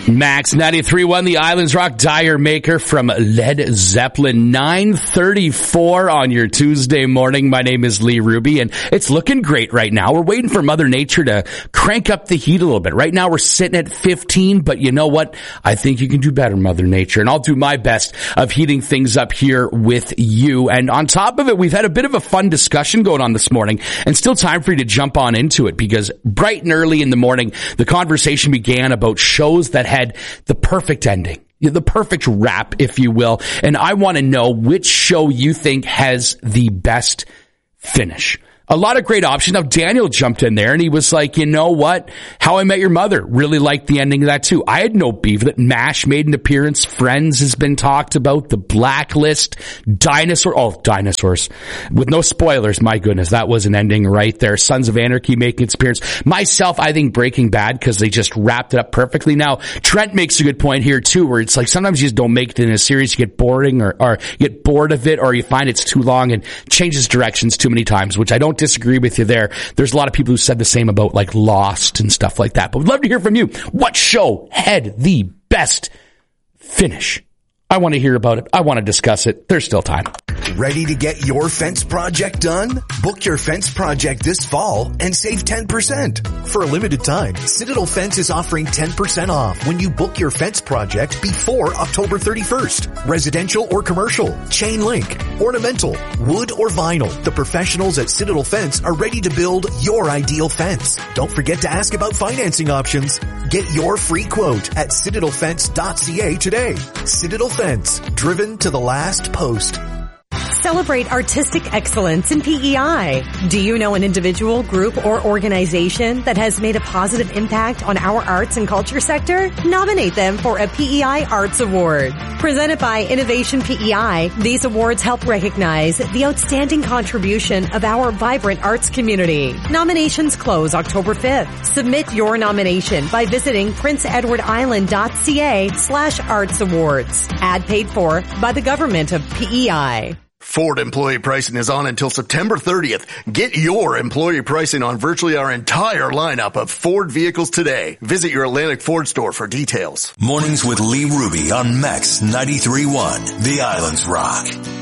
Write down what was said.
Max 93.1, the Islands Rock Dire Maker from Led Zeppelin, 9:34 on your Tuesday morning. My name is Lee Ruby, and it's looking great right now. We're waiting for Mother Nature to crank up the heat a little bit. Right now we're sitting at 15, but you know what? I think you can do better, Mother Nature, and I'll do my best of heating things up here with you. And on top of it, we've had a bit of a fun discussion going on this morning, and still time for you to jump on into it, because bright and early in the morning, the conversation began about shows that had the perfect ending, the perfect wrap, if you will. And I want to know which show you think has the best finish. A lot of great options. Now, Daniel jumped in there and he was like, you know what? How I Met Your Mother. Really liked the ending of that too. I had no beef with it. MASH made an appearance. Friends has been talked about. The Blacklist. Dinosaurs. With no spoilers, my goodness. That was an ending right there. Sons of Anarchy making its appearance. Myself, I think Breaking Bad, because they just wrapped it up perfectly. Now, Trent makes a good point here too, where it's like sometimes you just don't make it in a series. You get boring or you get bored of it, or you find it's too long and changes directions too many times, which I don't disagree with you there. There's a lot of people who said the same about like Lost and stuff like that. But we'd love to hear from you. What show had the best finish? I want to hear about it. I want to discuss it. There's still time. Ready to get your fence project done? Book your fence project this fall and save 10%. For a limited time, Citadel Fence is offering 10% off when you book your fence project before October 31st. Residential or commercial, chain link, ornamental, wood or vinyl. The professionals at Citadel Fence are ready to build your ideal fence. Don't forget to ask about financing options. Get your free quote at citadelfence.ca today. Citadel Fence, driven to the last post. Celebrate artistic excellence in PEI. Do you know an individual, group, or organization that has made a positive impact on our arts and culture sector? Nominate them for a PEI Arts Award. Presented by Innovation PEI, these awards help recognize the outstanding contribution of our vibrant arts community. Nominations close October 5th. Submit your nomination by visiting princeedwardisland.ca/arts awards. Ad paid for by the government of PEI. Ford employee pricing is on until September 30th. Get your employee pricing on virtually our entire lineup of Ford vehicles today. Visit your Atlantic Ford store for details. Mornings with Lee Ruby on Max 93.1, the Islands Rock.